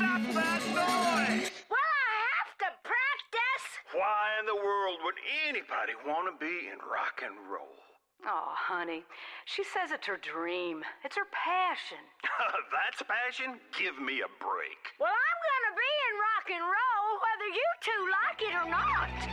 stop that noise! Well, I have to practice. Why in the world would anybody want to be in rock and roll? Oh, honey, she says it's her dream. It's her passion. That's passion? Give me a break. Well, I'm gonna be in rock and roll whether you two like it or not.